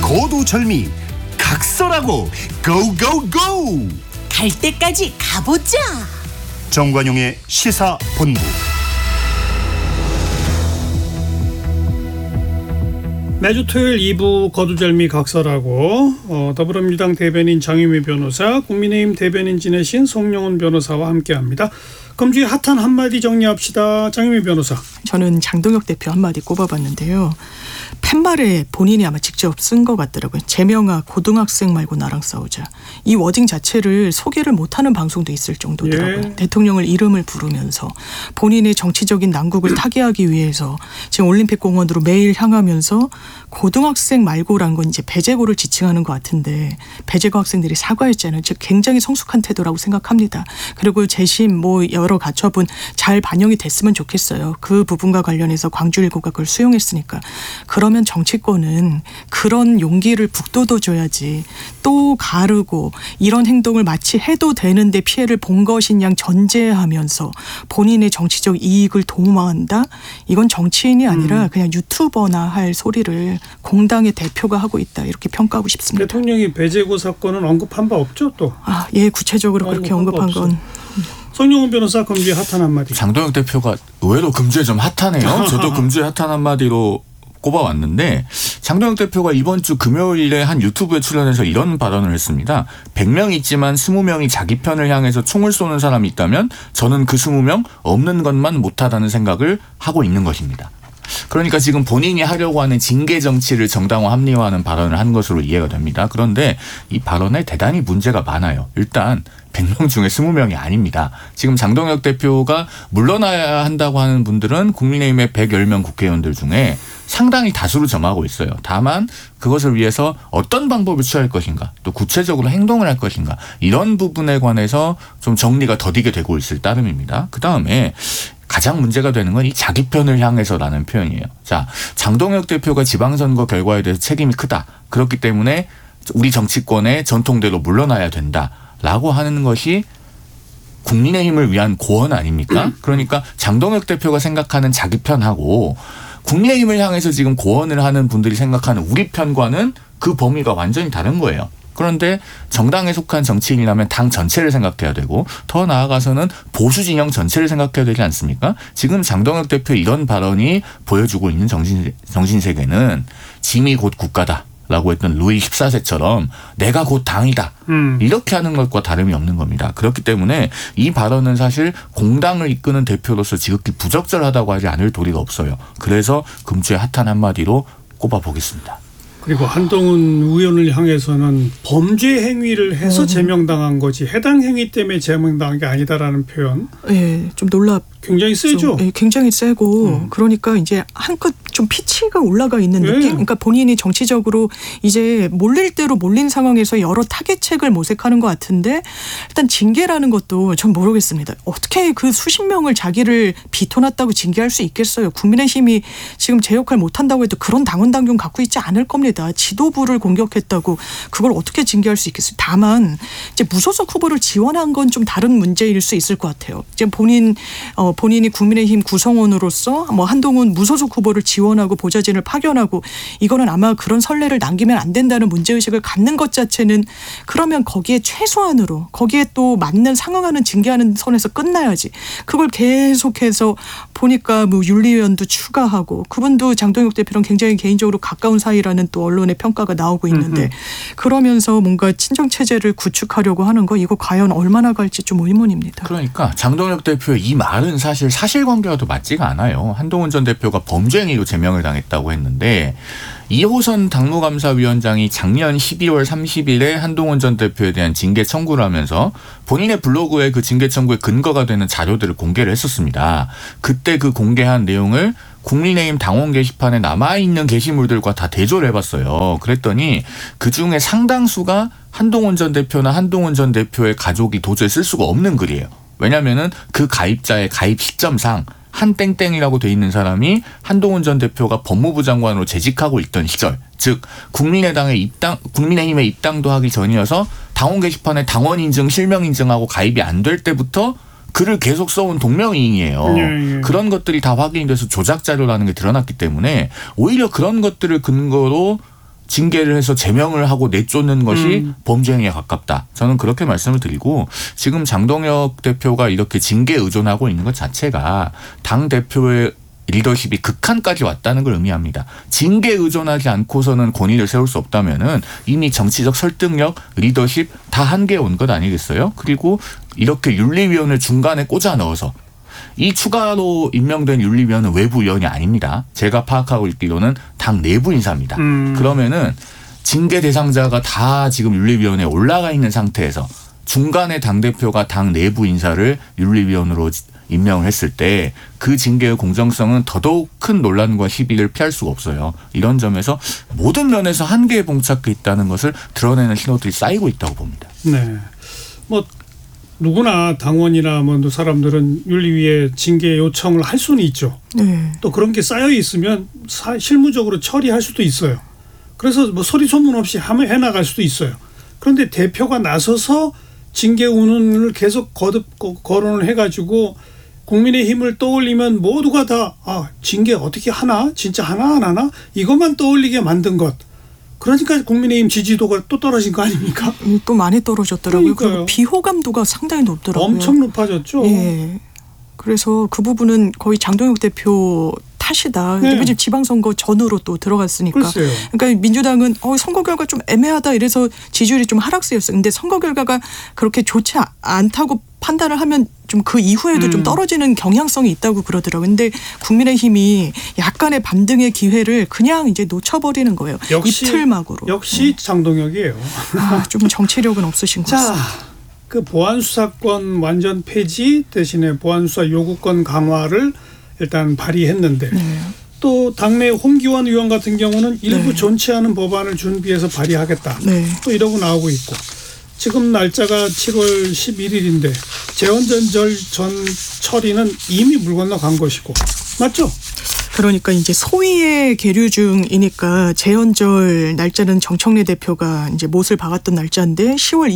고두절미 각설하고 고고고! 갈 때까지 가보자. 정관용의 시사본부. 매주 토요일 2부 거두절미 각설하고 더불어민주당 대변인 장유미 변호사, 국민의힘 대변인 지내신 송영훈 변호사와 함께합니다. 금주의 핫한 한마디 정리합시다. 장유미 변호사. 저는 장동혁 대표 한마디 꼽아봤는데요. 팻말에 본인이 아마 직접 쓴 것 같더라고요. 재명아 고등학생 말고 나랑 싸우자. 이 워딩 자체를 소개를 못하는 방송도 있을 정도더라고요. 예. 대통령을 이름을 부르면서 본인의 정치적인 난국을 타개하기 위해서 지금 올림픽공원으로 매일 향하면서 고등학생 말고란 건 이제 배제고를 지칭하는 것 같은데 배제고 학생들이 사과했잖아요. 즉 굉장히 성숙한 태도라고 생각합니다. 그리고 재심 뭐 여러 가처분 잘 반영이 됐으면 좋겠어요. 그 부분과 관련해서 광주일고가 그걸 수용했으니까. 그러면 정치권은 그런 용기를 북돋워줘야지 또 가르고 이런 행동을 마치 해도 되는데 피해를 본 것인 양 전제하면서 본인의 정치적 이익을 도모한다? 이건 정치인이 아니라 그냥 유튜버나 할 소리를 공당의 대표가 하고 있다. 이렇게 평가하고 싶습니다. 대통령이 배제고 사건은 언급한 바 없죠 또? 예, 구체적으로 그렇게 언급한 건. 송영훈 변호사 금주의 핫한 한마디. 장동혁 대표가 의외로 금주에 좀 핫하네요. 저도 금주의 핫한 한마디로 꼽아왔는데 장동혁 대표가 이번 주 금요일에 한 유튜브에 출연해서 이런 발언을 했습니다. 100명 있지만 20명이 자기 편을 향해서 총을 쏘는 사람이 있다면 저는 그 20명 없는 것만 못하다는 생각을 하고 있는 것입니다. 그러니까 지금 본인이 하려고 하는 징계 정치를 정당화 합리화하는 발언을 한 것으로 이해가 됩니다. 그런데 이 발언에 대단히 문제가 많아요. 일단 100명 중에 20명이 아닙니다. 지금 장동혁 대표가 물러나야 한다고 하는 분들은 국민의힘의 110명 국회의원들 중에 상당히 다수를 점하고 있어요. 다만 그것을 위해서 어떤 방법을 취할 것인가, 또 구체적으로 행동을 할 것인가, 이런 부분에 관해서 좀 정리가 더디게 되고 있을 따름입니다. 그다음에 가장 문제가 되는 건 이 자기 편을 향해서라는 표현이에요. 자, 장동혁 대표가 지방선거 결과에 대해서 책임이 크다. 그렇기 때문에 우리 정치권의 전통대로 물러나야 된다라고 하는 것이 국민의힘을 위한 고언 아닙니까? 그러니까 장동혁 대표가 생각하는 자기 편하고 국민의힘을 향해서 지금 고언을 하는 분들이 생각하는 우리 편과는 그 범위가 완전히 다른 거예요. 그런데 정당에 속한 정치인이라면 당 전체를 생각해야 되고 더 나아가서는 보수 진영 전체를 생각해야 되지 않습니까? 지금 장동혁 대표의 이런 발언이 보여주고 있는 정신세계는 짐이 곧 국가다. 라고 했던 루이 14세처럼 내가 곧 당이다. 이렇게 하는 것과 다름이 없는 겁니다. 그렇기 때문에 이 발언은 사실 공당을 이끄는 대표로서 지극히 부적절하다고 하지 않을 도리가 없어요. 그래서 금주의 핫한 한마디로 꼽아보겠습니다. 그리고 한동훈 의원을 향해서는 범죄 행위를 해서 제명당한 거지 해당 행위 때문에 제명당한 게 아니다라는 표현. 예, 좀 굉장히 세죠. 예, 굉장히 세고 그러니까 이제 한껏 좀 피치가 올라가 있는 느낌. 그러니까 본인이 정치적으로 이제 몰릴 대로 몰린 상황에서 여러 타겟책을 모색하는 것 같은데 일단 징계라는 것도 전 모르겠습니다. 어떻게 그 수십 명을 자기를 비토났다고 징계할 수 있겠어요. 국민의힘이 지금 제 역할 못한다고 해도 그런 당원 당규 갖고 있지 않을 겁니다. 지도부를 공격했다고 그걸 어떻게 징계할 수 있겠어요. 다만 이제 무소속 후보를 지원한 건 좀 다른 문제일 수 있을 것 같아요. 이제 본인이 국민의힘 구성원으로서 뭐 한동훈 무소속 후보를 지원하고 보좌진을 파견하고 이거는 아마 그런 선례를 남기면 안 된다는 문제의식을 갖는 것 자체는 그러면 거기에 최소한으로 거기에 또 맞는 상응하는 징계하는 선에서 끝나야지. 그걸 계속해서 보니까 뭐 윤리위원도 추가하고 그분도 장동혁 대표랑 굉장히 개인적으로 가까운 사이라는 또 언론의 평가가 나오고 있는데 그러면서 뭔가 친정체제를 구축하려고 하는 거 이거 과연 얼마나 갈지 좀 의문입니다. 그러니까 장동혁 대표의 이 말은 사실 사실관계와도 맞지가 않아요. 한동훈 전 대표가 범죄 행위로 제명을 당했다고 했는데 이호선 당무감사위원장이 작년 12월 30일에 한동훈 전 대표에 대한 징계 청구를 하면서 본인의 블로그에 그 징계 청구에 근거가 되는 자료들을 공개를 했었습니다. 그때 그 공개한 내용을 국민의힘 당원 게시판에 남아있는 게시물들과 다 대조를 해봤어요. 그랬더니 그중에 상당수가 한동훈 전 대표나 한동훈 전 대표의 가족이 도저히 쓸 수가 없는 글이에요. 왜냐하면은 그 가입자의 가입 시점상 한 땡땡이라고 돼 있는 사람이 한동훈 전 대표가 법무부 장관으로 재직하고 있던 시절, 즉 국민의힘에 입당도 하기 전이어서 당원 게시판에 당원 인증, 실명 인증하고 가입이 안 될 때부터 글을 계속 써온 동명이인이에요. 그런 것들이 다 확인이 돼서 조작 자료라는 게 드러났기 때문에 오히려 그런 것들을 근거로 징계를 해서 제명을 하고 내쫓는 것이 범죄행위에 가깝다. 저는 그렇게 말씀을 드리고 지금 장동혁 대표가 이렇게 징계에 의존하고 있는 것 자체가 당 대표의 리더십이 극한까지 왔다는 걸 의미합니다. 징계에 의존하지 않고서는 권위를 세울 수 없다면은 이미 정치적 설득력, 리더십 다 한계에 온 것 아니겠어요? 그리고 이렇게 윤리위원을 중간에 꽂아 넣어서 이 추가로 임명된 윤리위원은 외부 위원이 아닙니다. 제가 파악하고 있기로는 당 내부 인사입니다. 그러면은 징계 대상자가 다 지금 윤리위원회에 올라가 있는 상태에서 중간에 당대표가 당 내부 인사를 윤리위원으로 임명을 했을 때 그 징계의 공정성은 더더욱 큰 논란과 시비를 피할 수가 없어요. 이런 점에서 모든 면에서 한계에 봉착해 있다는 것을 드러내는 신호들이 쌓이고 있다고 봅니다. 네. 뭐 누구나 당원이나 뭐 사람들은 윤리위에 징계 요청을 할 수는 있죠. 네. 또 그런 게 쌓여 있으면 실무적으로 처리할 수도 있어요. 그래서 뭐 소리 소문 없이 해나갈 수도 있어요. 그런데 대표가 나서서 징계 운운을 계속 거론을 해가지고 국민의힘을 떠올리면 모두가 다 징계 어떻게 하나? 진짜 하나 안 하나? 이것만 떠올리게 만든 것. 그러니까 국민의힘 지지도가 또 떨어진 거 아닙니까? 또 많이 떨어졌더라고요. 그러니까요. 그리고 비호감도가 상당히 높더라고요. 엄청 높아졌죠. 예. 그래서 그 부분은 거의 장동혁 대표 탓이다. 네. 지금 지방선거 전으로 또 들어갔으니까. 글쎄요. 그러니까 민주당은 선거 결과 좀 애매하다 이래서 지지율이 좀 하락세였어요. 근데 선거 결과가 그렇게 좋지 않다고 판단을 하면 좀 그 이후에도 좀 떨어지는 경향성이 있다고 그러더라고요. 근데 국민의힘이 약간의 반등의 기회를 그냥 이제 놓쳐버리는 거예요. 이틀막으로. 역시 장동혁이에요. 좀 정치력은 없으신 것 같습니다. 그 보안수사권 완전 폐지 대신에 보안수사 요구권 강화를 일단 발의했는데 또 당내 홍기원 의원 같은 경우는 일부 존치 않은 법안을 준비해서 발의하겠다. 또 이러고 나오고 있고 지금 날짜가 7월 11일인데 재헌전절 전 처리는 이미 물 건너간 것이고 맞죠? 그러니까 이제 소위의 계류 중이니까 재헌절 날짜는 정청래 대표가 이제 못을 박았던 날짜인데 10월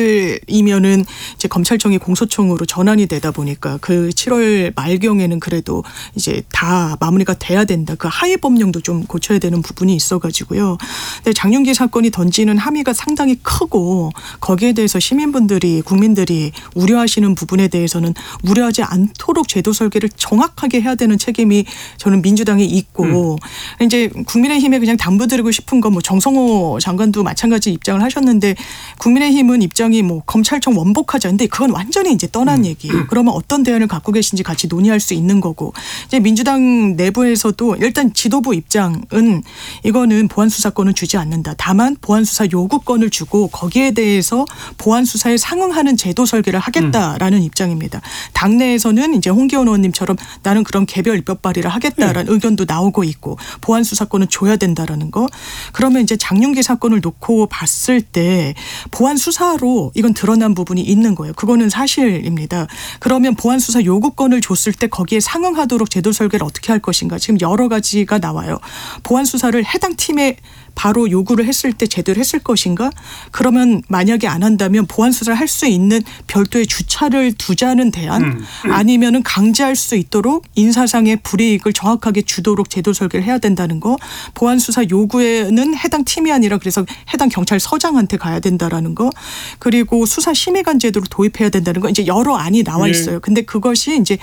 2일이면은 이제 검찰청이 공소청으로 전환이 되다 보니까 그 7월 말경에는 그래도 이제 다 마무리가 돼야 된다. 그 하위 법령도 좀 고쳐야 되는 부분이 있어가지고요. 근데 장윤기 사건이 던지는 함의가 상당히 크고 거기에 대해서 시민분들이 국민들이 우려하시는 부분에 대해서는 우려하지 않도록 제도 설계를 정확하게 해야 되는 책임이 저는 민주당이 있고 이제 국민의힘에 그냥 당부드리고 싶은 건 뭐 정성호 장관도 마찬가지 입장을 하셨는데 국민의힘은 입장이 뭐 검찰청 원복하자. 근데 그건 완전히 이제 떠난 얘기예요. 그러면 어떤 대안을 갖고 계신지 같이 논의할 수 있는 거고 이제 민주당 내부에서도 일단 지도부 입장은 이거는 보안 수사권은 주지 않는다. 다만 보안 수사 요구권을 주고 거기에 대해서 보안 수사에 상응하는 제도 설계를 하겠다라는 입장입니다. 당내에서는 이제 홍기원 의원님처럼 나는 그런 개별 입법 발의를 하겠다라는 의견도 나오고 있고 보안 수사권은 줘야 된다라는 거. 그러면 이제 장윤기 사건을 놓고 봤을 때 보안 수사로 이건 드러난 부분이 있는 거예요. 그거는 사실입니다. 그러면 보안 수사 요구권을 줬을 때 거기에 상응하도록 제도 설계를 어떻게 할 것인가. 지금 여러 가지가 나와요. 보안 수사를 해당 팀에 바로 요구를 했을 때 제대로 했을 것인가? 그러면 만약에 안 한다면 보안 수사를 할 수 있는 별도의 주차를 두자는 대안 아니면은 강제할 수 있도록 인사상의 불이익을 정확하게 주도록 제도 설계를 해야 된다는 거. 보안 수사 요구에는 해당 팀이 아니라 그래서 해당 경찰서장한테 가야 된다라는 거. 그리고 수사 심의관 제도를 도입해야 된다는 거. 이제 여러 안이 나와 있어요. 근데 그것이 이제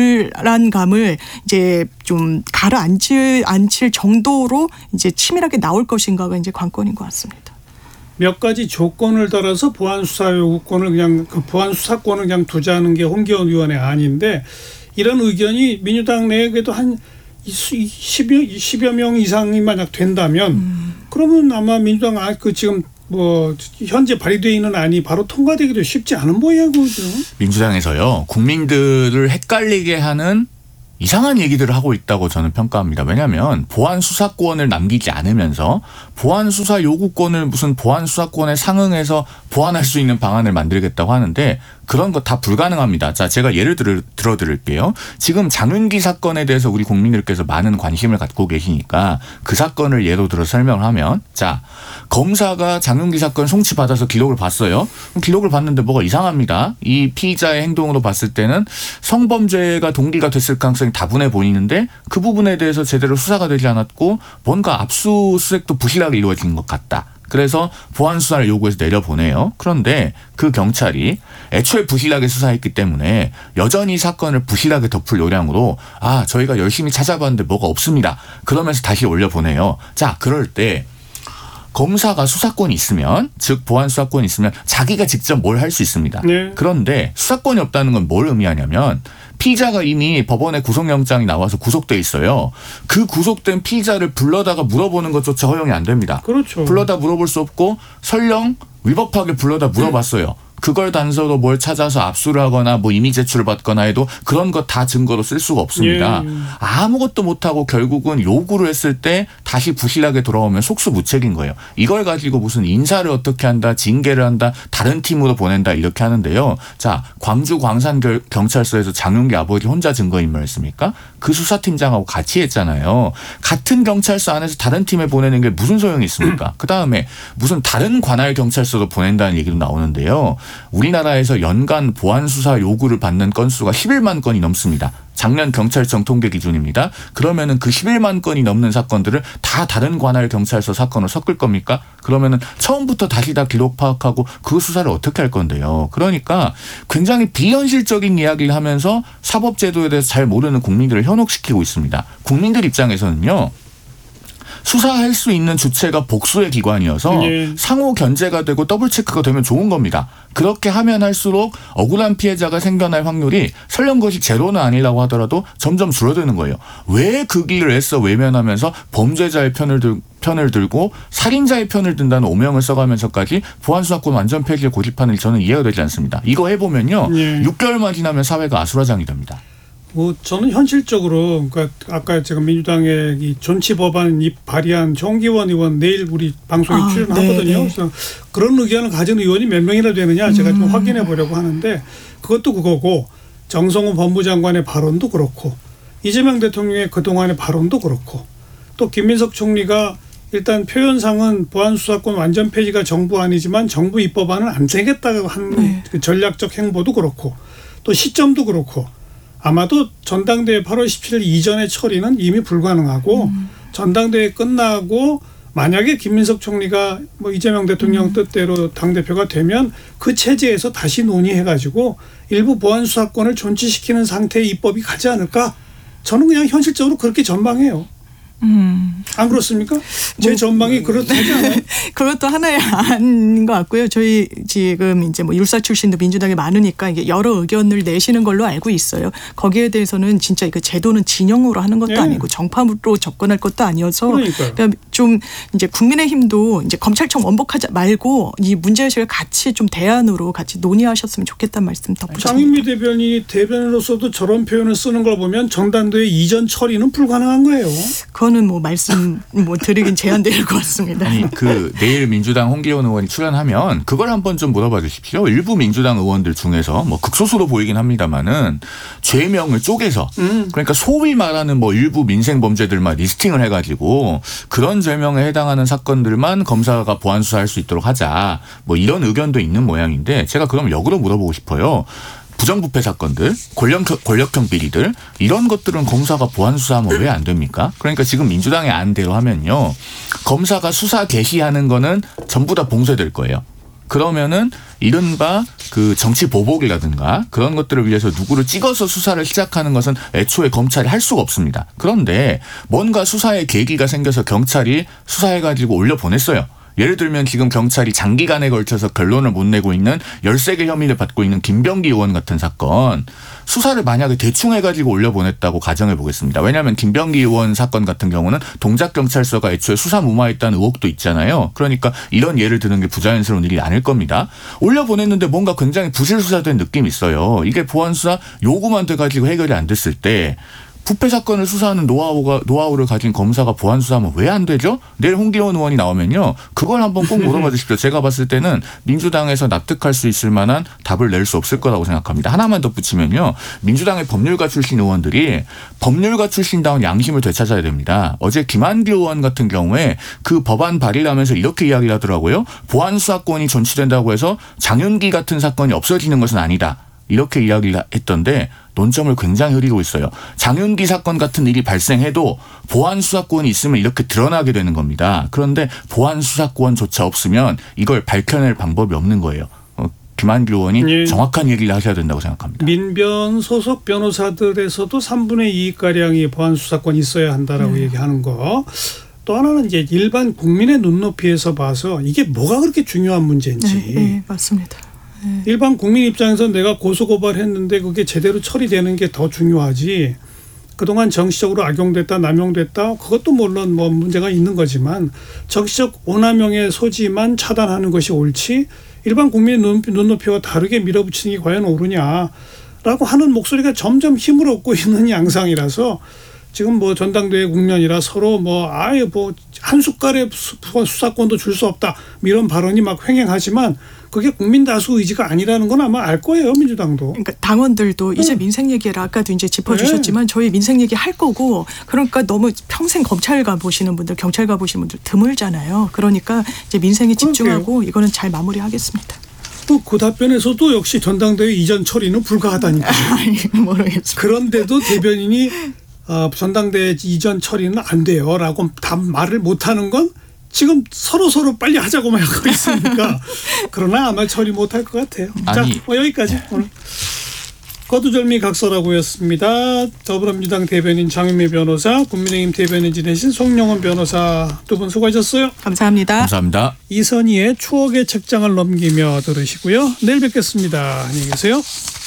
불안감을 이제 좀 가라앉힐 정도로 이제 치밀하게 나올 것인가가 이제 관건인 것 같습니다. 몇 가지 조건을 따라서 보안 수사 요구권을 그냥 보안 수사권을 그냥 두자는 게 홍기원 의원의 안인데 이런 의견이 민주당 내에도 한 10여 명 이상이 만약 된다면 그러면 아마 민주당 지금 뭐 현재 발의되어 있는 안이 바로 통과되기도 쉽지 않은 모양이죠. 민주당에서요. 국민들을 헷갈리게 하는 이상한 얘기들을 하고 있다고 저는 평가합니다. 왜냐하면 보안 수사권을 남기지 않으면서 보안 수사 요구권을 무슨 보안 수사권에 상응해서 보완할 수 있는 방안을 만들겠다고 하는데 그런 거 다 불가능합니다. 자, 제가 예를 들어드릴게요. 지금 장윤기 사건에 대해서 우리 국민들께서 많은 관심을 갖고 계시니까 그 사건을 예로 들어 설명을 하면, 자, 검사가 장윤기 사건 송치받아서 기록을 봤어요. 기록을 봤는데 뭐가 이상합니다. 이 피의자의 행동으로 봤을 때는 성범죄가 동기가 됐을 가능성이 다분해 보이는데 그 부분에 대해서 제대로 수사가 되지 않았고 뭔가 압수수색도 부실하게 이루어진 것 같다. 그래서 보안 수사를 요구해서 내려보내요. 그런데 그 경찰이 애초에 부실하게 수사했기 때문에 여전히 사건을 부실하게 덮을 요량으로 저희가 열심히 찾아봤는데 뭐가 없습니다. 그러면서 다시 올려보내요. 자, 그럴 때 검사가 수사권이 있으면, 즉 보안 수사권이 있으면 자기가 직접 뭘 할 수 있습니다. 네. 그런데 수사권이 없다는 건 뭘 의미하냐면 피의자가 이미 법원에 구속영장이 나와서 구속돼 있어요. 그 구속된 피의자를 불러다가 물어보는 것조차 허용이 안 됩니다. 그렇죠. 불러다 물어볼 수 없고 설령 위법하게 불러다 물어봤어요. 그걸 단서로 뭘 찾아서 압수를 하거나 뭐 이미 제출을 받거나 해도 그런 거 다 증거로 쓸 수가 없습니다. 예. 아무것도 못하고 결국은 요구를 했을 때 다시 부실하게 돌아오면 속수무책인 거예요. 이걸 가지고 무슨 인사를 어떻게 한다, 징계를 한다, 다른 팀으로 보낸다 이렇게 하는데요. 자, 광주 광산경찰서에서 장윤기 아버지 혼자 증거인멸했습니까? 그 수사팀장하고 같이 했잖아요. 같은 경찰서 안에서 다른 팀에 보내는 게 무슨 소용이 있습니까? 그다음에 무슨 다른 관할 경찰서로 보낸다는 얘기도 나오는데요. 우리나라에서 연간 보안 수사 요구를 받는 건수가 11만 건이 넘습니다. 작년 경찰청 통계 기준입니다. 그러면은 그 11만 건이 넘는 사건들을 다 다른 관할 경찰서 사건으로 섞을 겁니까? 그러면은 처음부터 다시 다 기록 파악하고 그 수사를 어떻게 할 건데요. 그러니까 굉장히 비현실적인 이야기를 하면서 사법제도에 대해서 잘 모르는 국민들을 현혹시키고 있습니다. 국민들 입장에서는요. 수사할 수 있는 주체가 복수의 기관이어서 상호 견제가 되고 더블 체크가 되면 좋은 겁니다. 그렇게 하면 할수록 억울한 피해자가 생겨날 확률이 설령 그것이 제로는 아니라고 하더라도 점점 줄어드는 거예요. 왜 그 길을 애써 외면하면서 범죄자의 편을 들고 살인자의 편을 든다는 오명을 써가면서까지 보안수사권 완전 폐지를 고집하는 게 저는 이해가 되지 않습니다. 이거 해보면요. 6개월만 지나면 사회가 아수라장이 됩니다. 저는 현실적으로, 그러니까 아까 제가 민주당의 이 존치 법안 발의한 정기원 의원 내일 우리 방송에 출연하거든요. 그래서 그런 의견을 가진 의원이 몇 명이나 되느냐 제가 좀 확인해 보려고 하는데 그것도 그거고 정성호 법무장관의 발언도 그렇고 이재명 대통령의 그동안의 발언도 그렇고 또 김민석 총리가 일단 표현상은 보안수사권 완전 폐지가 정부 안이지만 정부 입법안은 안 되겠다고 한 그 전략적 행보도 그렇고 또 시점도 그렇고 아마도 전당대회 8월 17일 이전의 처리는 이미 불가능하고 전당대회 끝나고 만약에 김민석 총리가 뭐 이재명 대통령 뜻대로 당대표가 되면 그 체제에서 다시 논의해가지고 일부 보안수사권을 존치시키는 상태의 입법이 가지 않을까? 저는 그냥 현실적으로 그렇게 전망해요. 안 그렇습니까? 제 전망이 그렇다지 않아요? 그것도 하나의 안인 것 같고요. 저희 지금 이제 뭐 율사 출신도 민주당에 많으니까 이게 여러 의견을 내시는 걸로 알고 있어요. 거기에 대해서는 진짜 그 제도는 진영으로 하는 것도 아니고 정파로 접근할 것도 아니어서 그러니까 좀 이제 국민의힘도 이제 검찰청 원복하지 말고 이 문제의식을 같이 좀 대안으로 같이 논의하셨으면 좋겠다는 말씀 덧붙입니다. 장윤미 대변인이 대변으로서도 저런 표현을 쓰는 걸 보면 전당대회 이전 처리는 불가능한 거예요. 그거는 뭐 말씀 드리긴 제한될 것 같습니다. 아니 내일 민주당 홍기현 의원이 출연하면 그걸 한번 좀 물어봐 주십시오. 일부 민주당 의원들 중에서 뭐 극소수로 보이긴 합니다만은 죄명을 쪼개서 그러니까 소위 말하는 뭐 일부 민생 범죄들만 리스팅을 해가지고 그런 죄명에 해당하는 사건들만 검사가 보안 수사할 수 있도록 하자. 뭐 이런 의견도 있는 모양인데 제가 그럼 역으로 물어보고 싶어요. 부정부패 사건들, 권력형 비리들 이런 것들은 검사가 보안 수사하면 왜 안 됩니까? 그러니까 지금 민주당의 안대로 하면요. 검사가 수사 개시하는 거는 전부 다 봉쇄될 거예요. 그러면은 이른바 그 정치 보복이라든가 그런 것들을 위해서 누구를 찍어서 수사를 시작하는 것은 애초에 검찰이 할 수가 없습니다. 그런데 뭔가 수사의 계기가 생겨서 경찰이 수사해가지고 올려보냈어요. 예를 들면 지금 경찰이 장기간에 걸쳐서 결론을 못 내고 있는 13개 혐의를 받고 있는 김병기 의원 같은 사건 수사를 만약에 대충 해가지고 올려보냈다고 가정해 보겠습니다. 왜냐하면 김병기 의원 사건 같은 경우는 동작경찰서가 애초에 수사 무마했다는 의혹도 있잖아요. 그러니까 이런 예를 드는 게 부자연스러운 일이 아닐 겁니다. 올려보냈는데 뭔가 굉장히 부실 수사된 느낌이 있어요. 이게 보안수사 요구만 돼가지고 해결이 안 됐을 때 부패 사건을 수사하는 노하우를 가진 검사가 보안 수사하면 왜 안 되죠? 내일 홍기원 의원이 나오면요. 그걸 한번 꼭 물어봐 주십시오. 제가 봤을 때는 민주당에서 납득할 수 있을 만한 답을 낼 수 없을 거라고 생각합니다. 하나만 덧붙이면요. 민주당의 법률가 출신 의원들이 법률가 출신다운 양심을 되찾아야 됩니다. 어제 김한길 의원 같은 경우에 그 법안 발의를 하면서 이렇게 이야기를 하더라고요. 보안 수사권이 존치된다고 해서 장윤기 같은 사건이 없어지는 것은 아니다. 이렇게 이야기를 했던데 논점을 굉장히 흐리고 있어요. 장윤기 사건 같은 일이 발생해도 보안 수사권이 있으면 이렇게 드러나게 되는 겁니다. 그런데 보안 수사권조차 없으면 이걸 밝혀낼 방법이 없는 거예요. 김한길 의원이 예. 정확한 얘기를 하셔야 된다고 생각합니다. 민변 소속 변호사들에서도 3분의 2가량이 보안 수사권이 있어야 한다라고 얘기하는 거. 또 하나는 이제 일반 국민의 눈높이에서 봐서 이게 뭐가 그렇게 중요한 문제인지. 네, 맞습니다. 일반 국민 입장에서 내가 고소고발했는데 그게 제대로 처리되는 게 더 중요하지. 그동안 정치적으로 악용됐다 남용됐다 그것도 물론 뭐 문제가 있는 거지만 정치적 오남용의 소지만 차단하는 것이 옳지 일반 국민의 눈높이와 다르게 밀어붙이는 게 과연 옳으냐라고 하는 목소리가 점점 힘을 얻고 있는 양상이라서 지금 뭐 전당대회 국면이라 서로 뭐 아예 뭐 한 숟갈의 수사권도 줄 수 없다 이런 발언이 막 횡행하지만 그게 국민 다수 의지가 아니라는 건 아마 알 거예요 민주당도. 그러니까 당원들도 이제 민생 얘기를 아까도 이제 짚어주셨지만 저희 민생 얘기 할 거고 그러니까 너무 평생 검찰 가보시는 분들 경찰 가보시는 분들 드물잖아요. 그러니까 이제 민생에 집중하고 그러게요. 이거는 잘 마무리하겠습니다. 또 그 답변에서도 역시 전당대회 이전 처리는 불가하다니까. 모르겠습니다. 그런데도 대변인이 전당대회 이전 처리는 안 돼요라고 말을 못하는 건 지금 서로 빨리 하자고만 하고 있으니까 그러나 아마 처리 못할 것 같아요. 아니, 자, 여기까지 오늘 거두절미 각서라고였습니다. 더불어민주당 대변인 장윤미 변호사, 국민의힘 대변인 지내신 송영원 변호사 두 분 수고하셨어요. 감사합니다. 감사합니다. 이선희의 추억의 책장을 넘기며 들으시고요. 내일 뵙겠습니다. 안녕히 계세요.